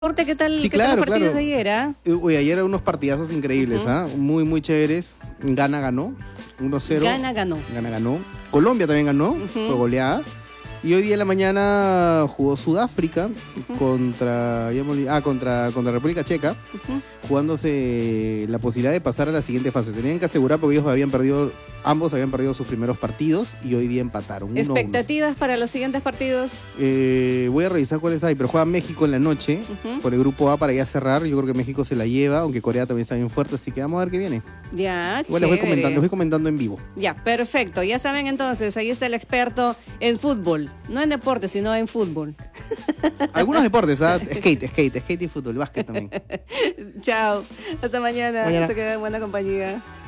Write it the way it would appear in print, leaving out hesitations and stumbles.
¿Qué tal, Sí, qué tal claro, los partidos claro. de ayer? Uy, ayer eran unos partidazos increíbles, muy, muy chéveres. Ghana ganó, 1-0. Ghana ganó. Ghana ganó. Colombia también ganó, fue goleada. Y hoy día en la mañana jugó Sudáfrica contra República Checa, jugándose la posibilidad de pasar a la siguiente fase. Tenían que asegurar porque ambos habían perdido sus primeros partidos y hoy día empataron. 1-1. ¿Expectativas para los siguientes partidos? Voy a revisar cuáles hay, pero juega México en la noche por el grupo A para ya cerrar. Yo creo que México se la lleva, aunque Corea también está bien fuerte, así que vamos a ver qué viene. Ya, Igual les voy comentando en vivo. Ya, perfecto. Ya saben entonces, ahí está el experto en fútbol. No en deporte, sino en fútbol. Algunos deportes, skate y fútbol, básquet también. Chao. Hasta mañana. Mañana. Se queda en buena compañía.